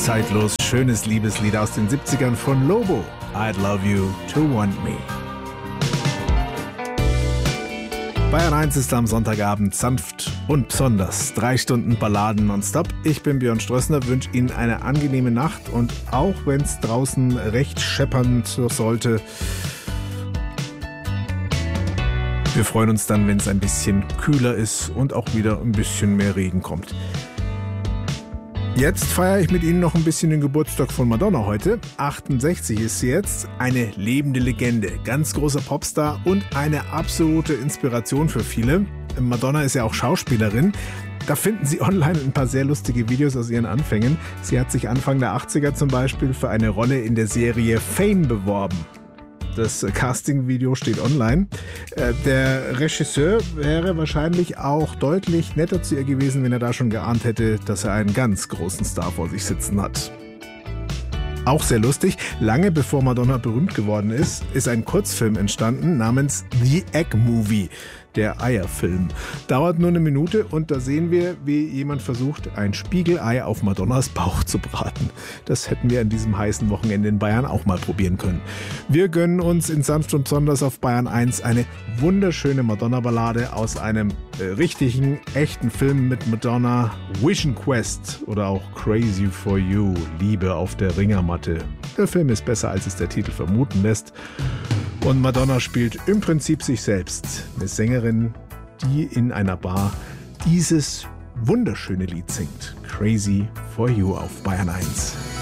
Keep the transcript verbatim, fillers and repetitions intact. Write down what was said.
zeitlos schönes Liebeslied aus den siebzigern von Lobo. I'd love you to want me. Bayern eins ist am Sonntagabend sanft und besonders. Drei Stunden Balladen nonstop. Ich bin Björn Strössner, wünsche Ihnen eine angenehme Nacht und auch wenn es draußen recht scheppernd sollte, wir freuen uns dann, wenn es ein bisschen kühler ist und auch wieder ein bisschen mehr Regen kommt. Jetzt feiere ich mit Ihnen noch ein bisschen den Geburtstag von Madonna heute. achtundsechzig ist sie jetzt, eine lebende Legende, ganz großer Popstar und eine absolute Inspiration für viele. Madonna ist ja auch Schauspielerin. Da finden Sie online ein paar sehr lustige Videos aus ihren Anfängen. Sie hat sich Anfang der achtziger zum Beispiel für eine Rolle in der Serie Fame beworben. Das Casting-Video steht online. Der Regisseur wäre wahrscheinlich auch deutlich netter zu ihr gewesen, wenn er da schon geahnt hätte, dass er einen ganz großen Star vor sich sitzen hat. Auch sehr lustig, lange bevor Madonna berühmt geworden ist, ist ein Kurzfilm entstanden namens The Egg Movie, der Eierfilm. Dauert nur eine Minute und da sehen wir, wie jemand versucht, ein Spiegelei auf Madonnas Bauch zu braten. Das hätten wir an diesem heißen Wochenende in Bayern auch mal probieren können. Wir gönnen uns in Sanft und Besonders auf Bayern eins eine wunderschöne Madonna-Ballade aus einem äh, richtigen, echten Film mit Madonna, Vision Quest oder auch Crazy for You, Liebe auf der Ringermatte. Der Film ist besser, als es der Titel vermuten lässt. Und Madonna spielt im Prinzip sich selbst, eine Sängerin, die in einer Bar dieses wunderschöne Lied singt. Crazy for You auf Bayern eins.